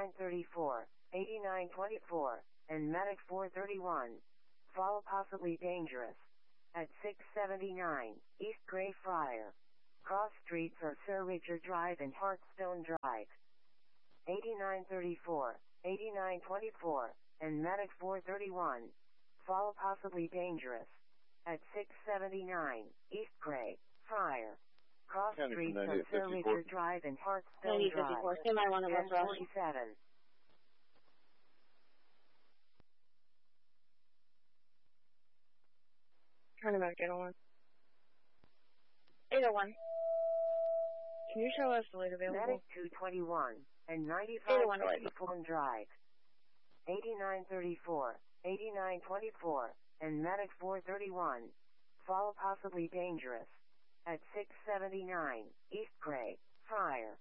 8934, 8924, and Medic 431. Fall possibly dangerous. At 679, East Greyfriar. Cross streets are Sir Richard Drive and Hartstone Drive. 8934, 8924, and Medic 431. Fall possibly dangerous. At 679, East Greyfriar. Cross streets are Sir Richard Drive and Hartstone Drive. 1047. Turn about 801. 801. Can you show us the late available? Medic 221 and 9564 Drive. 8934, 8924, and Medic 431. Fall possibly dangerous. At 679, East Greyfriar.